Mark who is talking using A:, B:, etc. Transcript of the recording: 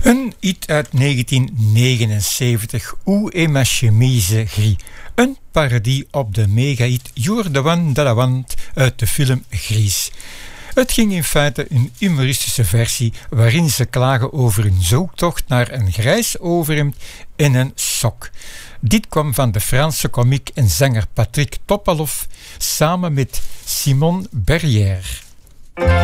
A: Een hit uit 1979, Où est ma chemise gris? Een parodie op de mega-hit You're the one that I want uit de film Grease. Het ging in feite een humoristische versie waarin ze klagen over hun zoektocht naar een grijs overhemd en een sok. Dit kwam van de Franse komiek en zanger Patrick Topalov samen met Simone Berrière.